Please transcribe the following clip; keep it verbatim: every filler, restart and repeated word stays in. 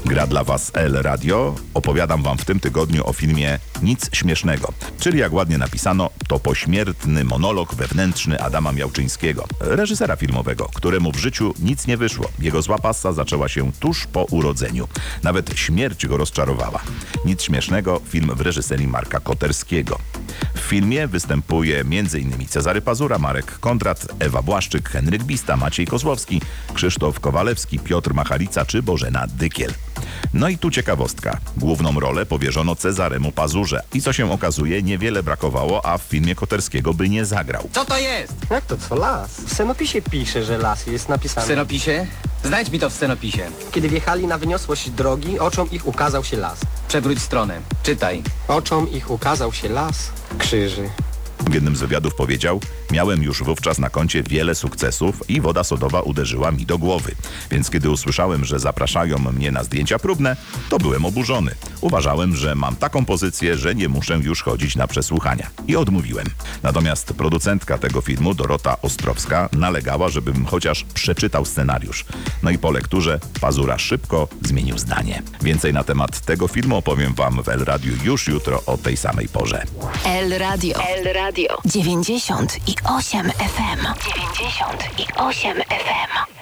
Gra dla Was L Radio. Opowiadam Wam w tym tygodniu o filmie Nic śmiesznego. Czyli jak ładnie napisano, to pośmiertny monolog wewnętrzny Adama Miałczyńskiego, reżysera filmowego, któremu w życiu nic nie wyszło. Jego zła pasa zaczęła się tuż po urodzeniu. Nawet śmierć go rozczarowała. Nic śmiesznego, film w reżyserii Marka Koterskiego. W filmie występuje m.in. Cezary Pazura, Marek Kondrat, Ewa Błaszczyk, Henryk Bista, Maciej Kozłowski, Krzysztof Kowalewski, Piotr Machalica czy Bożena Dykiel. No i tu ciekawostka. Główną rolę powierzono Cezaremu Pazurze. I co się okazuje, niewiele brakowało, a w filmie Koterskiego by nie zagrał. Co to jest? Jak to co? Las. W scenopisie pisze, że las jest W napisane. scenopisie? Znajdź mi to w scenopisie. Kiedy wjechali na wyniosłość drogi, oczom ich ukazał się las. Przewróć stronę. Czytaj. Oczom ich ukazał się las krzyży. W jednym z wywiadów powiedział: miałem już wówczas na koncie wiele sukcesów i woda sodowa uderzyła mi do głowy. Więc kiedy usłyszałem, że zapraszają mnie na zdjęcia próbne, to byłem oburzony. Uważałem, że mam taką pozycję, że nie muszę już chodzić na przesłuchania. I odmówiłem. Natomiast producentka tego filmu, Dorota Ostrowska, nalegała, żebym chociaż przeczytał scenariusz. No i po lekturze Pazura szybko zmienił zdanie. Więcej na temat tego filmu opowiem Wam w L Radiu już jutro o tej samej porze. L Radio. L Radio. dziewięćdziesiąt i osiem F M. dziewięćdziesiąt i osiem F M.